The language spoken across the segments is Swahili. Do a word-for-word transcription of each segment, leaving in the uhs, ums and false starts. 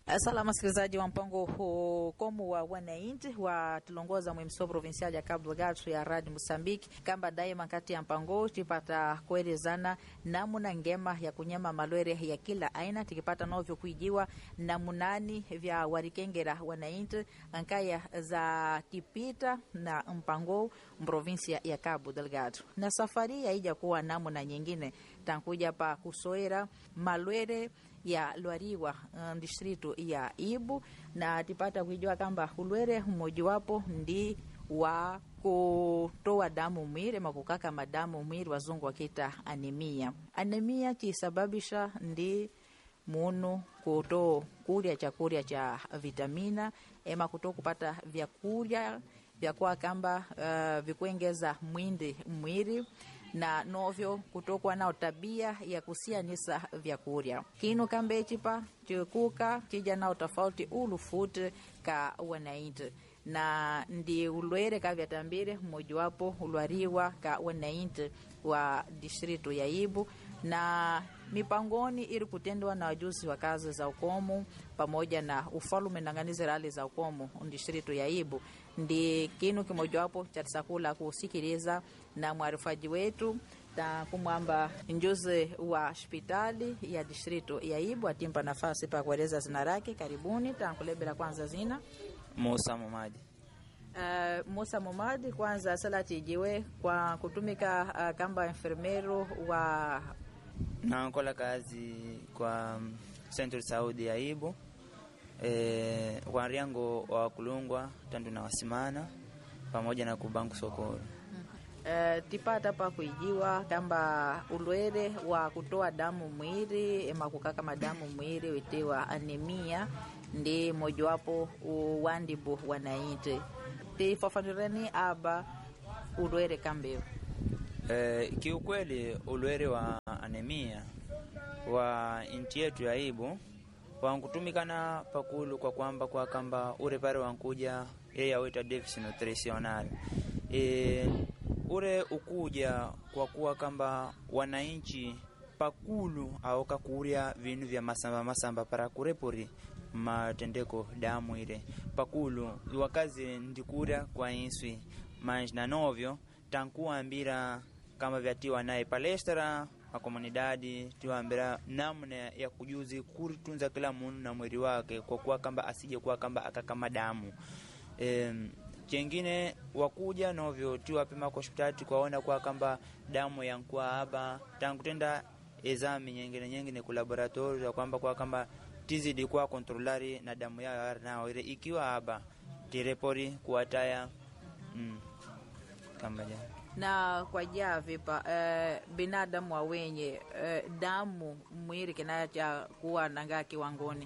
Salama msikilizaji wa mpango komu wa wananchi wa tulongoza mwimso provincial ya Cabo Delgado ya Radio Mozambique kamba daima kati ya mpango tipata kuelezana namuna ngema ya kunyama malwere ya kila aina tikipata novyo kuijiwa namunani vya warikengera wananchi ankaya za tipita na mpango provincia ya Cabo Delgado na safari ya ija kuwa namuna nyingine tankuja pa kusoera malwere ya luariwa um, distrito ya Ibu na tipata kujua kamba ulwere mmoja wapo ndi wa kutoa damu mwili makukaka madamu mwili wazungu wakita anemia. Anemia kisababisha ndi munu kuto kulia chakulia cha vitamina ema kuto kupata vyakulia vyakuwa kamba uh, vikuengeza mwindi mwili na novyo kutokwa nao tabia ya kusianisa vyakuria kinu kambe chipa chikuka kija nao tofauti ulufute ka wanainti na ndi ulwere ka vyatambire mmoja wapo ulwariwa ka wanainti wa distrito ya Ibu na mipangoni ili kutendwa na wajuzi wa kazi za ukomu pamoja na ufalume na nganizi rali za ukomu distrito ya Ibu ndi kinu kimoja wapo cha sakula kusikiliza na mwarifaji wetu ta kumwamba njuzi wa hospitali ya distrito ya Ibu atimpa nafasi pa kueleza zina rake. Karibuni. Tankulebela kwanza zina Musa Momadi. Uh, Musa Momadi, kwanza salati jiwe kwa kutumika uh, kamba enfermero wa nakola kazi kwa Central Saudi ya Ibu e, kwa riango wa kulungwa tandu na wasimana pamoja na kubanku sokoro. Uh, tipata pa kuijiwa kamba ulwere wa kutoa damu mwili ema kukaka madamu mwili witewa anemia ndi mojawapo uwandibu wanaite tifafanireni aba ulwere kambeo. Eh, kiukweli ulwere wa anemia wa inti yetu ya Ibu wangutumikana pakulu kwa kwamba kwa kamba ure pare wankuja yeye aweta deficit nutritional. E, ure ukuja kwa kuwa kamba wananchi pakulu au kakuria vinu vya masamba masamba para kurepori matendeko damu ile pakulu wakazi ndikuria kwa inswi manj na novyo tankuambira kama vyatiwa naye palestra a komunidadi tuambira namna ya kujuzi kuritunza kila munu na mwili wake kwa kuwa kamba asije kuwa kamba akakama damu. E, Chengine wakuja novyo tuwapima kwa hospitali kwaona kwa kamba damu yankua haba tangutenda exami nyingine nyingine ku laboratory ya kwamba kwa kamba tizidi kwa kontrolari na damu yao nao ile ikiwa haba tirepori kuataya mm, kamba ja. Na kwa jaa vipa eh, binadamu wa wenye eh, damu mwili kinacha kuwa nanga kiwangoni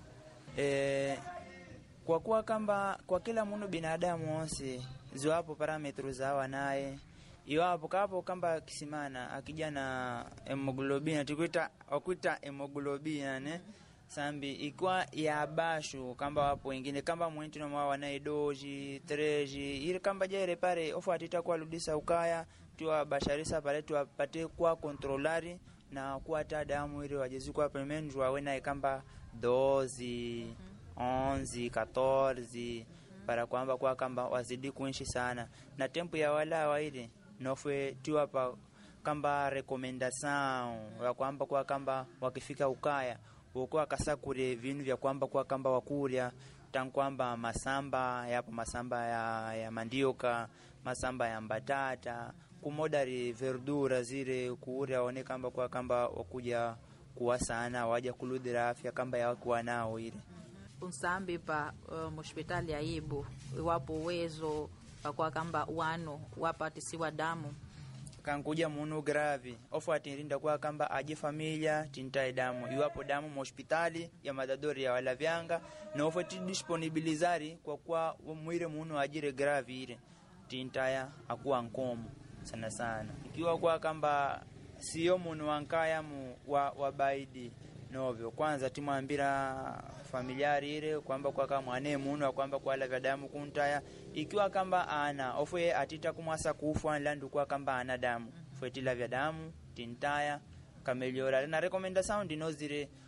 eh kwa kuwa kamba kwa kila munu binadamu onsi ziwapo parametru zawa naye iwapo kapo kamba kisimana akija na hemoglobin tukuita okuita hemoglobin ne sambi ikwa ya bashu kamba wapo wengine kamba mwentu na mwa wanae doji treji ile kamba jere pare ofu atita kwa ludisa ukaya tuwa basharisa pale tuwapate kwa kontrolari na kuata damu ile wajezi kwa pemenju wawena kamba dozi onze, quatorze para kwamba kwa kamba wazidi kuishi sana na tempo ya wala waile nofwe tuwa pa kamba recommendation ya kwamba kwa kamba wakifika ukaya uko akasakure vinu vya kwamba kwa kamba wakuria tangu kwamba masamba yapo masamba ya, ya mandioka masamba ya mbatata kumodari verdura zile kuuria one kamba kwa kamba wakuja kuwa sana waja kuludira afya kamba ya kuwa nao ile unsambi pa um, hospitali ya Ibu wapo uwezo kwa kamba wano wapatisiwa damu kankuja munu gravi ofu atirinda kwa kamba aje familia tintai damu iwapo damu mu hospitali ya madadori ya wala vyanga na ofu disponibilizari kwa kwa mwire munu ajire gravi ile tintaya akuwa nkomo sana sana ikiwa kwa kamba sio munu wankaya mu wa, wabaidi novyo kwanza timwambira familiari ile kwamba kwa kama mwane munu kwamba kwa la damu kuntaya ikiwa kamba ana ofwe atita kumwasa kufa landu kwa kamba ana damu fwetila vya damu tintaya kameliora na recommendation dinozire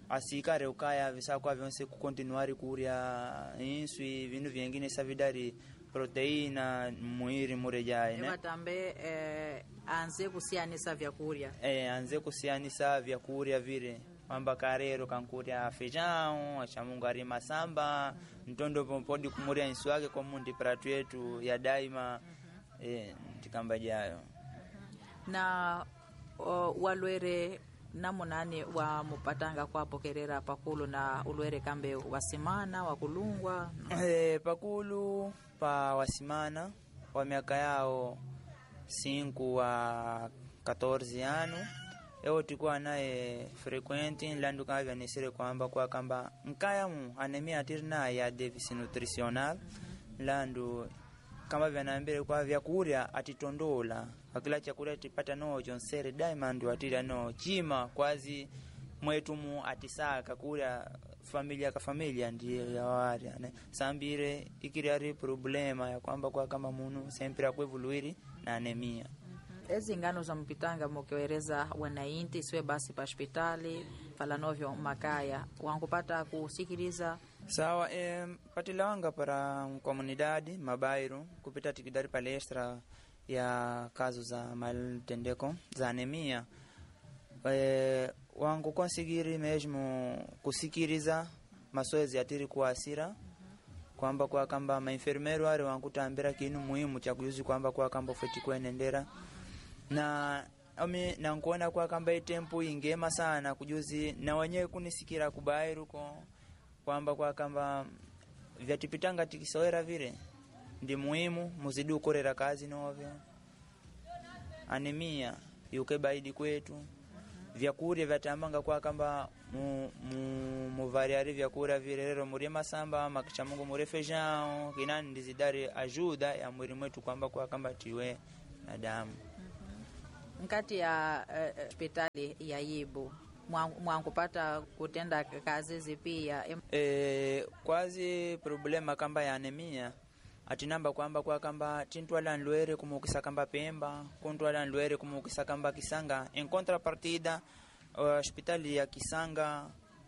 asikare ukaya visa kwa vyonse kukontinuari kuria inswi vinu vingine savidari proteina mwiri murejaye ne batambe eh, anze kusianisa vyakuria eh anze kusianisa vyakuria vile kwamba karero kankuria feijão achamungari masamba ntondo pompodi kumuria insu wake kwa mundi pratu yetu ya daima eh tikamba jayo na o, walwere namunani wa mupatanga kwa pokerera pakulu na ulwere kambe wasimana wakulungwa eh pakulu pa wasimana wa miaka yao cinco wa catorze ano eo tikuwa naye frequenti landu kavya nisire kwamba kwa kamba nkayamu anemia tirna ya deficit nutritional landu kama vyanambire kwa vyakuria atitondola akila chakula tipata no jonsere diamond atira no chima kwazi mwetu mu atisaka kuria familia ka familia ndiye ya wari ane sambire ikiriari problema ya kwamba kwa kama munu sempre akwevoluiri na anemia ezi ngano za mpitanga mkiwereza wanainti siwe basi pa hospitali fala novyo makaya wankupata kusikiliza sawa eh patilawanga para comunidade mabairo kupita tikidari palestra ya kazo za maltendeko za anemia eh wangu konsigiri mesmo kusikiriza masoezi atiri kuasira kwamba kwa kamba mainfermero wale wankutambira kinu muhimu cha kuyuzi kwamba kwa kamba feti kuenendera na ame na nkuona kwa kamba itempo ingema sana kujuzi na wenyewe kunisikira kubairuko kwamba kwa kamba vyatipitanga tikisawera vile ndi muhimu muzidi ukorera kazi novyo anemia yuke baidi kwetu vyakuria vyatamanga kwa kamba mu, mu, mu variari vyakuria virero muri masamba makisha mungu muri feijão kinani ndizidari ajuda ya mwili mwetu kwamba kwa kamba tiwe na damu nkati ya hospitali uh, ya Yibu mwankupata kutenda kazi zipia eh kwazi problema kamba ya anemia atinamba kwamba kwa kamba tintwala nlwere kumukisa kamba Pemba kuntwala nlwere kumukisa kamba Kisanga en contrapartida hospitali ya Kisanga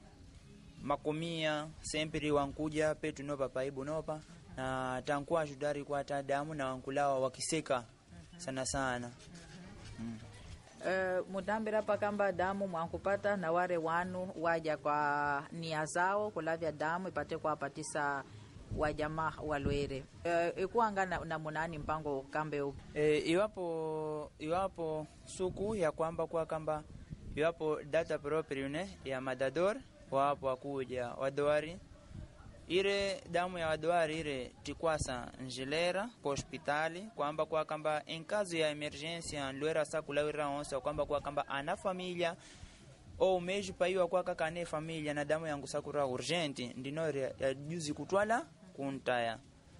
makomia sempre wankuja petu no papa ibu nopa na tankua judari kwa damu na wankulawa wakiseka sana sana mm. Uh, mudambira pa kamba damu mwankupata na ware wanu waja kwa nia zao kulavya damu ipate kwa patisa wa jamaa walwere uh, ikuanga na, na munani mpango kambe upi e, iwapo iwapo suku ya kwamba kwa kamba iwapo data proprio ya madador wapo wakuja wadoari ire damu ya wadoari ire tikwasa njelera kwa hospitali kwamba kwa kamba en caso ya emergência nlwera sakulawira onse kwamba kwa kamba ana familia o meji paiwa kwa kaka ne familia na damu yangu sakura urgente ndinore ya juzi kutwala kuntaya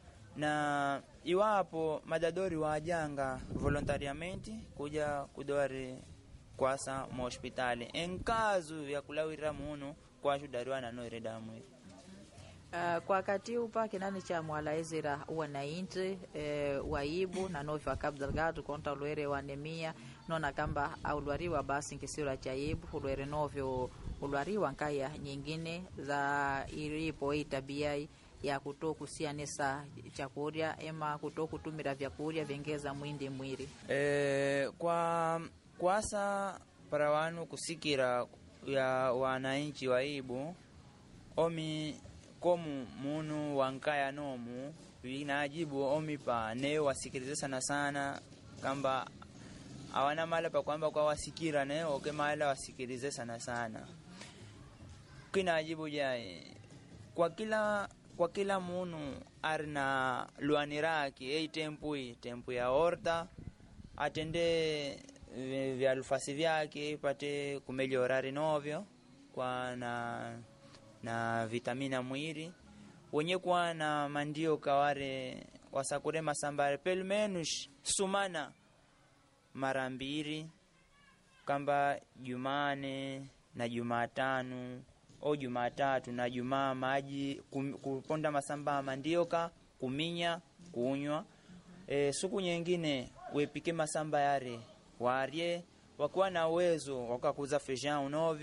na iwapo madadori wajanga voluntariamente kuja kudori kwasa mo hospitali en caso ya kulawira muno kwa shudariwa na no ire damu Uh, kwa kati upa kinani cha mwalaizira wanainti eh, waibu na novyo akabdalgadu konta ulwere wa anemia nona kamba aulwariwa basi nkisira cha ibu ulwere novyo ulwariwa nkaya nyingine za iripo hii tabia ya kuto kusianisa chakuria ema kuto kutumira vyakuria vengeza mwindi mwiri eh kwa kwasa para wanu kusikira ya wananchi waibu omi komu munu wankaya nomu vinajibu omipa ne wasikilize sana sana kamba hawana mala pa kwamba kwa wasikira ne oke mala wasikilize sana sana kinajibu jaye kwa kila kwa kila munu arna luaniraki ei tempu hii tempu ya horta atende vya alfasi vyake pate kumeliorari novyo kwa na na vitamina mwili wenye kwa na mandio kaware wasakure masambare pelmenush sumana mara mbili kamba Jumane na Jumatano au Jumatatu na Jumaa maji kum, kuponda masamba mandioka kuminya kunywa e, suku nyingine wepike masamba yare warie wakuwa na uwezo wakakuza feijão novyo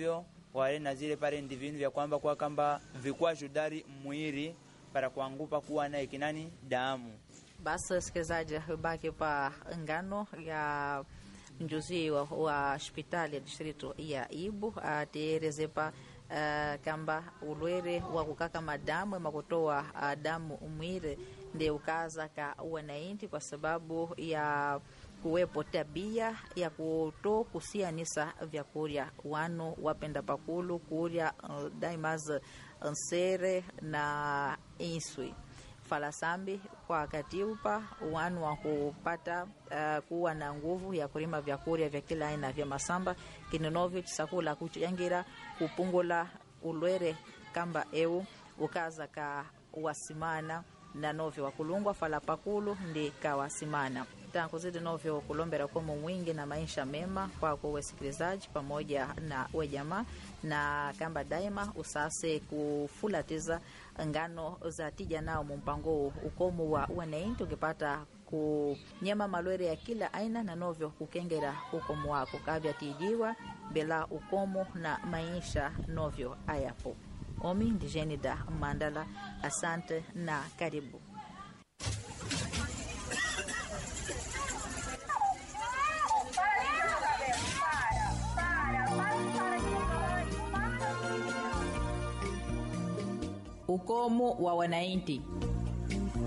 wale na zile pale ndivinu vya kwamba kwa kamba vikwa judari mwiri para kuangupa kuwa na ikinani damu. Basi sikizaji baki pa ngano ya mjuzi wa, wa hospitali ya distrito ya Ibu aterezepa uh, kamba ulwere wa kukaka madamu ama kutoa uh, damu umwire ndio ukaza ka wananchi kwa sababu ya kuwepo tabia ya kuto kusianisa vyakurya wano wapenda pakulu kurya uh, daimaz nsere na inswi falasambi kwa katiupa wanu wa kupata uh, kuwa na nguvu ya kulima vyakurya vya kila aina vya masamba kinonovyo chisakula kuchangira kupungula ulwere kamba eu ukaza ka wasimana na novyo wakulungwa fala pakulu ndi kawasimana tankuzidi novyo kulombera komo mwingi na maisha mema kwa kuwesikilizaji pamoja na wejama na kamba daima usase kufulatiza ngano za tija nao mumpango ukomo wa wananchi ukipata kunyema malwere ya kila aina na novyo kukengera ukomo wako kavya tijiwa bila ukomo na maisha novyo ayapo. Omi ndijeni da Mandala, asante na karibu. Ukomo wa wananchi.